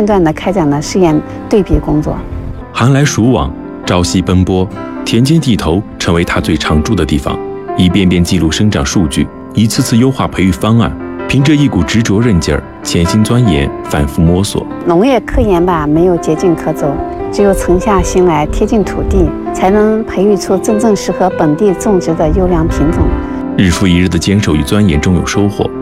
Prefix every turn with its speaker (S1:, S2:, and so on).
S1: 间断地开展了试验对比工作。
S2: 寒来暑往，朝夕奔波，田间地头成为他最常驻的地方，一遍遍记录生长数据，一次次优化培育方案，凭着一股执着韧劲儿，潜心钻研，反复摸索。
S1: 农业科研吧，没有捷径可走，只有沉下心来，贴近土地，才能培育出真正适合本地种植的优良品种。
S2: 日复一日的坚守与钻研中有收获，